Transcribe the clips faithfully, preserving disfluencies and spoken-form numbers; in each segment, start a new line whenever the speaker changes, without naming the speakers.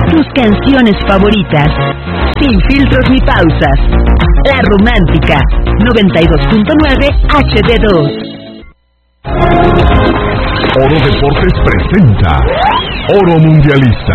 tus canciones favoritas, sin filtros ni pausas. La Romántica, noventa y dos punto nueve H D dos.
Oro Deportes presenta Oro Mundialista.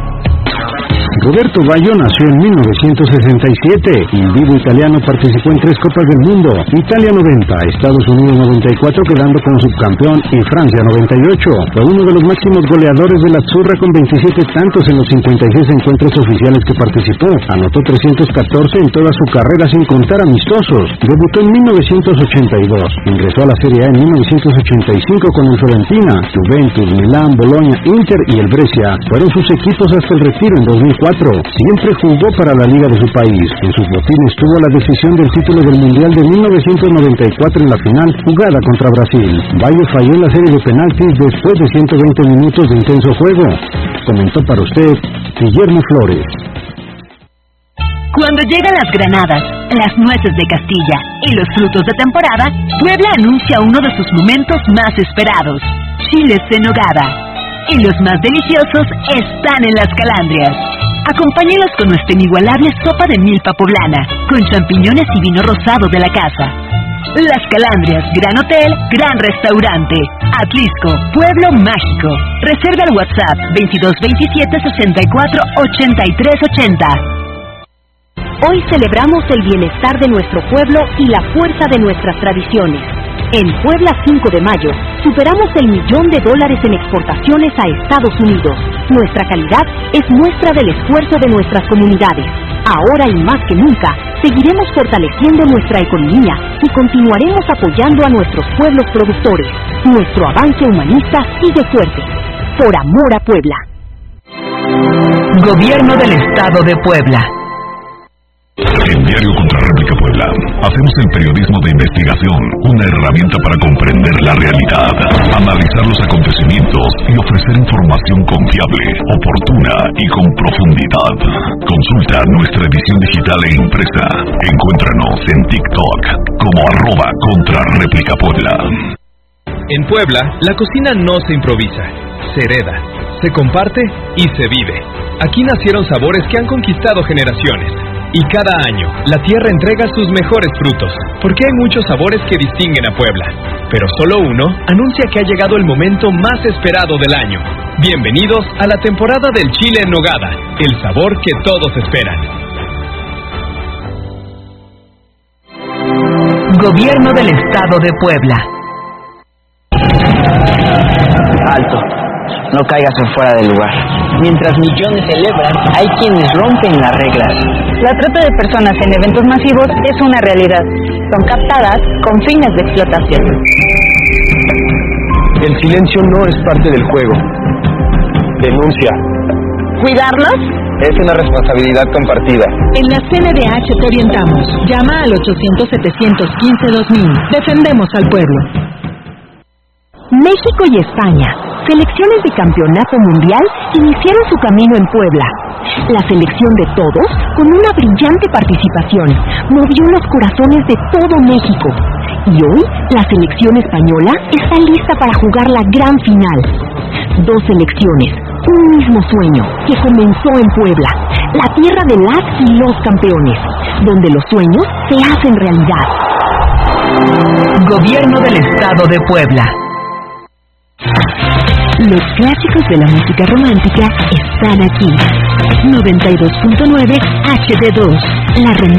Roberto Baggio nació en mil novecientos sesenta y siete. Individuo italiano, participó en tres Copas del Mundo: Italia noventa, Estados Unidos noventa y cuatro, quedando como subcampeón, y Francia noventa y ocho. Fue uno de los máximos goleadores de la Azzurra con veintisiete tantos en los cincuenta y seis encuentros oficiales que participó. Anotó trescientos catorce en toda su carrera, sin contar amistosos. Debutó en mil novecientos ochenta y dos. Ingresó a la Serie A en mil novecientos ochenta y cinco con el Fiorentina. Juventus, Milán, Bologna, Inter y el Brescia fueron sus equipos hasta el retiro en dos mil cuatro. Siempre jugó para la liga de su país. En sus botines tuvo la decisión del título del Mundial de mil novecientos noventa y cuatro en la final, jugada contra Brasil. Baggio falló en la serie de penaltis después de ciento veinte minutos de intenso juego. Comentó para usted Guillermo Flores.
Cuando llegan las granadas, las nueces de Castilla y los frutos de temporada, Puebla anuncia uno de sus momentos más esperados: chiles en nogada. Y los más deliciosos están en Las Calandrias. Acompáñenos con nuestra inigualable sopa de milpa poblana, con champiñones y vino rosado de la casa. Las Calandrias, gran hotel, gran restaurante. Atlisco, pueblo mágico. Reserva al WhatsApp veintidós veintisiete sesenta y cuatro ochenta y tres ochenta.
Hoy celebramos el bienestar de nuestro pueblo y la fuerza de nuestras tradiciones. En Puebla cinco de mayo, superamos el millón de dólares en exportaciones a Estados Unidos. Nuestra calidad es muestra del esfuerzo de nuestras comunidades. Ahora y más que nunca, seguiremos fortaleciendo nuestra economía y continuaremos apoyando a nuestros pueblos productores. Nuestro avance humanista sigue fuerte. Por amor a Puebla.
Gobierno del Estado de Puebla.
En Diario Contrarréplica Puebla, hacemos el periodismo de investigación, una herramienta para comprender la realidad, analizar los acontecimientos y ofrecer información confiable, oportuna y con profundidad. Consulta nuestra edición digital e impresa. Encuéntranos en TikTok como arroba Contrarréplica Puebla.
En Puebla, la cocina no se improvisa, se hereda, se comparte y se vive. Aquí nacieron sabores que han conquistado generaciones. Y cada año, la tierra entrega sus mejores frutos, porque hay muchos sabores que distinguen a Puebla. Pero solo uno anuncia que ha llegado el momento más esperado del año. Bienvenidos a la temporada del chile en nogada, el sabor que todos esperan.
Gobierno del Estado de Puebla.
Alto. No caigas en fuera del lugar. Mientras millones celebran, hay quienes rompen las reglas.
La trata de personas en eventos masivos es una realidad. Son captadas con fines de explotación.
El silencio no es parte del juego. Denuncia.
¿Cuidarlos?
Es una responsabilidad compartida.
En la C N D H te orientamos. Llama al ochocientos setecientos quince dos mil. Defendemos al pueblo.
México y España, selecciones de campeonato mundial, iniciaron su camino en Puebla. La selección de todos, con una brillante participación, movió los corazones de todo México. Y hoy, la selección española está lista para jugar la gran final. Dos selecciones, un mismo sueño, que comenzó en Puebla, la tierra de las y los campeones, donde los sueños se hacen realidad.
Gobierno del Estado de Puebla. Los clásicos de la música romántica están aquí. noventa y dos punto nueve H D dos. La